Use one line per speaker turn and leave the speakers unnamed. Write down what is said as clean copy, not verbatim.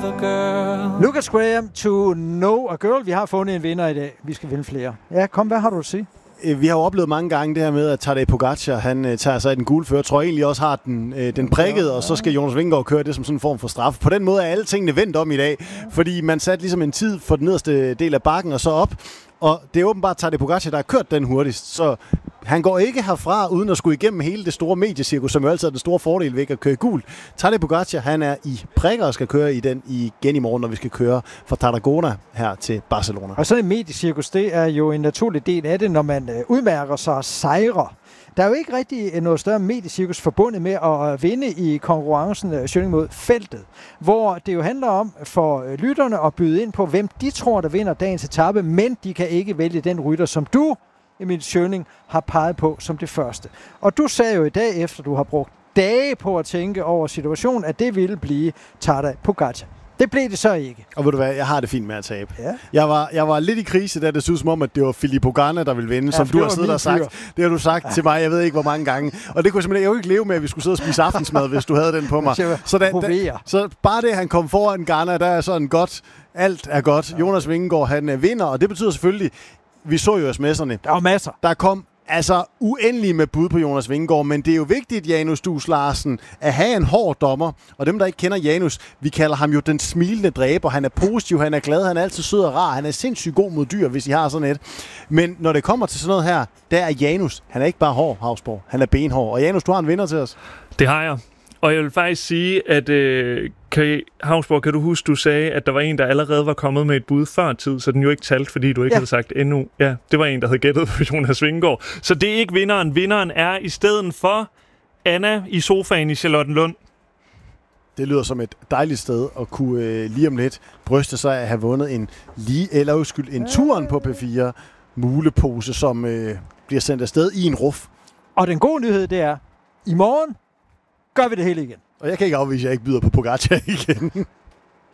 a girl.
Lucas Graham, To Know a Girl. Vi har fundet en vinder i dag. Vi skal vinde flere. Ja, kom, hvad har du at sige?
Vi har jo oplevet mange gange det her med, at Tadej Pogačar, han tager sig af den gule fører, egentlig også har den prikket, og så skal Jonas Vingegaard køre det som sådan en form for straf. På den måde er alle tingene vendt om i dag, fordi man satte ligesom en tid for den nederste del af bakken og så op, og det er åbenbart Tadej Pogačar, der har kørt den hurtigst, så han går ikke herfra uden at skulle igennem hele det store mediecirkus, som jo altid er den store fordel ved at køre gult. Tadej Pogačar, han er i prikker og skal køre i den igen i morgen, når vi skal køre fra Tarragona her til Barcelona.
Og sådan en mediecirkus, det er jo en naturlig del af det, når man udmærker sig og sejrer. Der er jo ikke rigtig noget større mediecirkus forbundet med at vinde i konkurrencen Schøning mod feltet, hvor det jo handler om for lytterne at byde ind på, hvem de tror, der vinder dagens etape, men de kan ikke vælge den rytter, som du, Emil Schøning, har peget på som det første. Og du sagde jo i dag, efter du har brugt dage på at tænke over situationen, at det ville blive Tadej Pogačar. Det blev det så ikke.
Og ved du hvad, jeg har det fint med at tabe.
Ja.
Jeg var lidt i krise, da det synes som om, at det var Filippo Ganna, der ville vinde, som du har siddet og sagt. Det har du sagt til mig, jeg ved ikke hvor mange gange. Og det kunne jeg jo ikke leve med, at vi skulle sidde og spise aftensmad, hvis du havde den på mig. Så bare det, han kom foran Ganna, der er sådan godt. Alt er godt. Ja. Jonas Vingegaard, han vinder, og det betyder selvfølgelig, vi så jo sms'erne.
Der var masser.
Der kom uendelige med bud på Jonas Vingegaard, men det er jo vigtigt, Janus Dus Larsen, at have en hård dommer, og dem, der ikke kender Janus, vi kalder ham jo den smilende dræber. Han er positiv, han er glad, han er altid sød og rar, han er sindssygt god mod dyr, hvis I har sådan et. Men når det kommer til sådan noget her, der er Janus, han er ikke bare hård, Hausborg, han er benhård. Og Janus, du har en vinder til os.
Det har jeg. Og jeg vil faktisk sige, at Hausborg, kan du huske, du sagde, at der var en, der allerede var kommet med et bud før tid, så den jo ikke talte, fordi du ikke havde sagt endnu. Ja, det var en, der havde gættet på Jonas Vingegaard. Så det er ikke vinderen. Vinderen er i stedet for Anna i sofaen i Charlottenlund.
Det lyder som et dejligt sted at kunne lige om lidt bryste sig at have vundet en turen på P4 mulepose, som bliver sendt afsted i en ruf.
Og den gode nyhed, det er, i morgen gør vi det hele igen.
Og jeg kan ikke afvise, at jeg ikke byder på Pogačar igen.